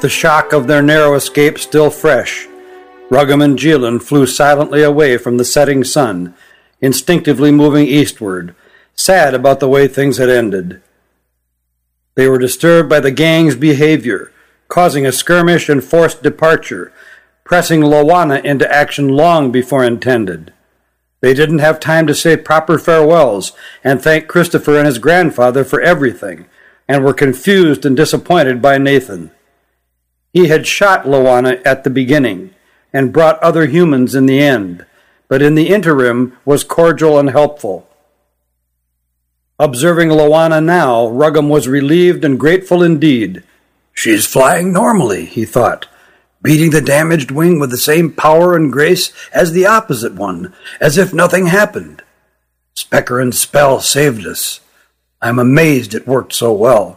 The shock of their narrow escape still fresh, Ruggam and Jilin flew silently away from the setting sun, instinctively moving eastward, sad about the way things had ended. They were disturbed by the gang's behavior, causing a skirmish and forced departure, pressing Lowana into action long before intended. They didn't have time to say proper farewells and thank Christopher and his grandfather for everything, and were confused and disappointed by Nathan. He had shot Lowana at the beginning and brought other humans in the end, but in the interim was cordial and helpful. Observing Lowana now, Ruggam was relieved and grateful indeed. "She's flying normally," he thought, "beating the damaged wing with the same power and grace as the opposite one, as if nothing happened. Specker and Spell saved us. I'm amazed it worked so well."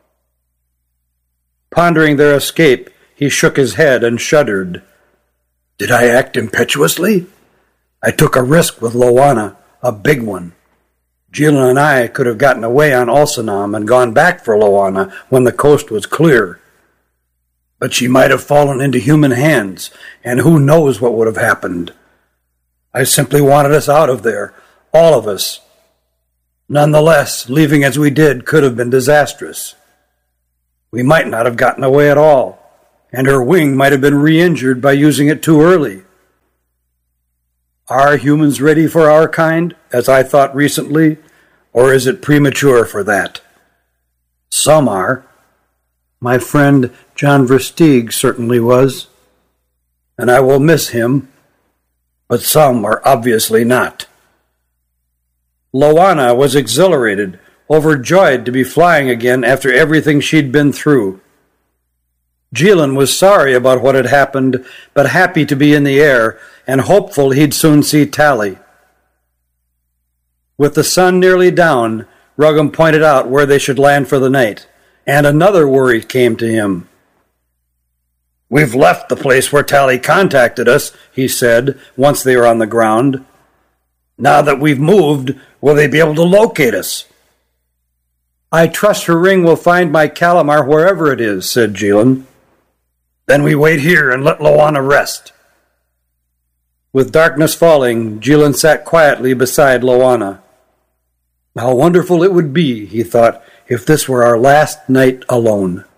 Pondering their escape, he shook his head and shuddered. "Did I act impetuously? I took a risk with Lowana, a big one. Jilin and I could have gotten away on Ulsanam and gone back for Lowana when the coast was clear. But she might have fallen into human hands, and who knows what would have happened. I simply wanted us out of there, all of us. Nonetheless, leaving as we did could have been disastrous. We might not have gotten away at all, and her wing might have been re-injured by using it too early. Are humans ready for our kind, as I thought recently, or is it premature for that? Some are. My friend John Versteeg certainly was, and I will miss him, but some are obviously not." Lowana was exhilarated, overjoyed to be flying again after everything she'd been through. Jilin was sorry about what had happened, but happy to be in the air and hopeful he'd soon see Tally. With the sun nearly down, Ruggam pointed out where they should land for the night, and another worry came to him. "We've left the place where Tally contacted us," he said, once they were on the ground. "Now that we've moved, will they be able to locate us?" "I trust her ring will find my Calamar wherever it is," said Jilin. "Then we wait here and let Lowana rest." With darkness falling, Jilin sat quietly beside Lowana. How wonderful it would be, he thought, if this were our last night alone.